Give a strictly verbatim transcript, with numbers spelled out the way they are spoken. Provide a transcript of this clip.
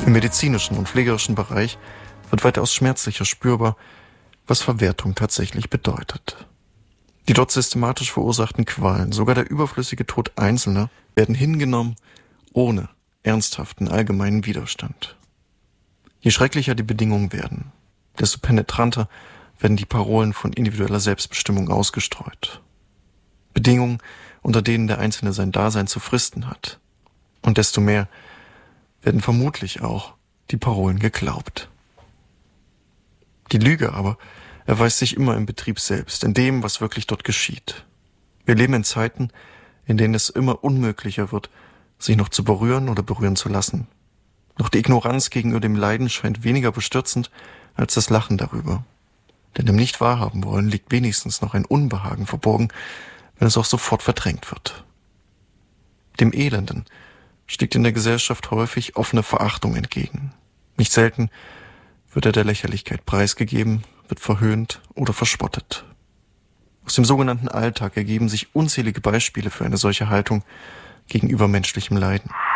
Im medizinischen und pflegerischen Bereich wird weitaus schmerzlicher spürbar, was Verwertung tatsächlich bedeutet. Die dort systematisch verursachten Qualen, sogar der überflüssige Tod Einzelner, werden hingenommen, ohne ernsthaften allgemeinen Widerstand. Je schrecklicher die Bedingungen werden, desto penetranter werden die Parolen von individueller Selbstbestimmung ausgestreut. Bedingungen, unter denen der Einzelne sein Dasein zu fristen hat. Und desto mehr werden vermutlich auch die Parolen geglaubt. Die Lüge aber erweist sich immer im Betrieb selbst, in dem, was wirklich dort geschieht. Wir leben in Zeiten, in denen es immer unmöglicher wird, sich noch zu berühren oder berühren zu lassen. Doch die Ignoranz gegenüber dem Leiden scheint weniger bestürzend als das Lachen darüber. Denn im Nicht-Wahrhaben wollen liegt wenigstens noch ein Unbehagen verborgen, wenn es auch sofort verdrängt wird. Dem Elenden steigt in der Gesellschaft häufig offene Verachtung entgegen. Nicht selten wird er der Lächerlichkeit preisgegeben, wird verhöhnt oder verspottet. Aus dem sogenannten Alltag ergeben sich unzählige Beispiele für eine solche Haltung gegenüber menschlichem Leiden.